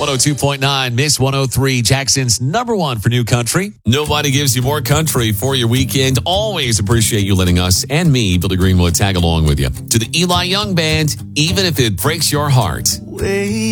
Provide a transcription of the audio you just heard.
102.9, Mix 103, Jackson's number one for new country. Nobody gives you more country for your weekend. Always appreciate you letting us and me, Billy Greenwood, tag along with you to the Eli Young Band, even if it breaks your heart.